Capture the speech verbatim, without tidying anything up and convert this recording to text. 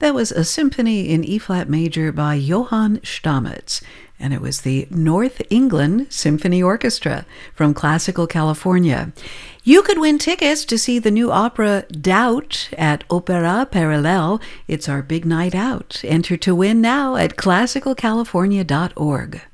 That was a symphony in E-flat major by Johann Stamitz, and it was the North England Symphony Orchestra from Classical California. You could win tickets to see the new opera Doubt at Opéra Parallèle. It's our big night out. Enter to win now at classical california dot org.